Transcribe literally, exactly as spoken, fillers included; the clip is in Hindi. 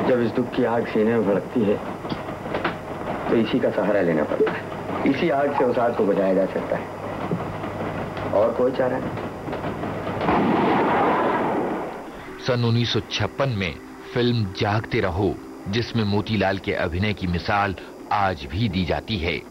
जब इस दुख की आग सीने में भड़कती है तो इसी का सहारा लेना पड़ता है। इसी आग से उस आग को बुझाया जा सकता है, और कोई चारा नहीं। सन उन्नीस सौ छप्पन में फिल्म जागते रहो, जिसमें मोतीलाल के अभिनय की मिसाल आज भी दी जाती है,